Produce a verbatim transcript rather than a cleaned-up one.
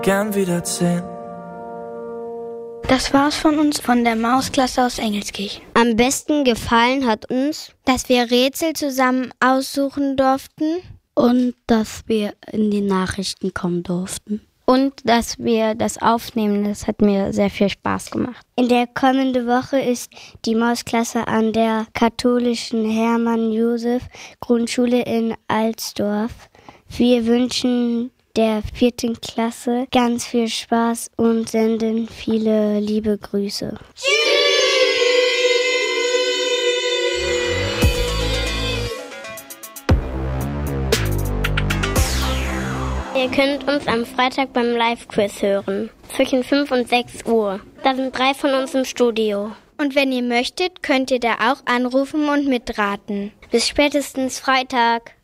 gern wieder zehn. Das war's von uns, von der Mausklasse aus Engelskirchen. Am besten gefallen hat uns, dass wir Rätsel zusammen aussuchen durften und dass wir in die Nachrichten kommen durften. Und dass wir das aufnehmen, das hat mir sehr viel Spaß gemacht. In der kommenden Woche ist die Mausklasse an der katholischen Hermann-Josef-Grundschule in Alsdorf. Wir wünschen der vierten Klasse ganz viel Spaß und senden viele liebe Grüße. Tschüss! Ihr könnt uns am Freitag beim Live-Quiz hören, zwischen fünf und sechs Uhr. Da sind drei von uns im Studio. Und wenn ihr möchtet, könnt ihr da auch anrufen und mitraten. Bis spätestens Freitag.